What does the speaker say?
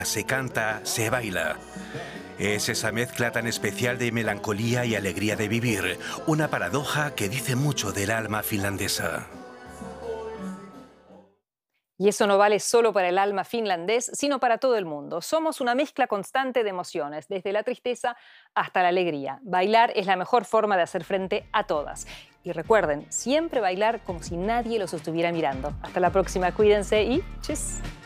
Se canta, se baila. Es esa mezcla tan especial de melancolía y alegría de vivir, una paradoja que dice mucho del alma finlandesa. Y eso no vale solo para el alma finlandés, sino para todo el mundo. Somos una mezcla constante de emociones, desde la tristeza hasta la alegría. Bailar es la mejor forma de hacer frente a todas. Y recuerden, siempre bailar como si nadie los estuviera mirando. Hasta la próxima, cuídense y tschüss.